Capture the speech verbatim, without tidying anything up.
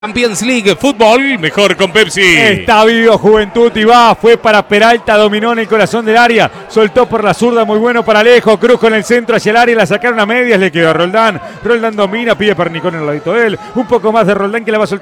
Champions League, fútbol, mejor con Pepsi. Está vivo Juventud y va, fue para Peralta, dominó en el corazón del área, soltó por la zurda, muy bueno para Alejo, Cruz con el centro hacia el área, la sacaron a medias, le quedó a Roldán, Roldán domina, pide Pernicón en el ladito de él, un poco más de Roldán que la va a soltar.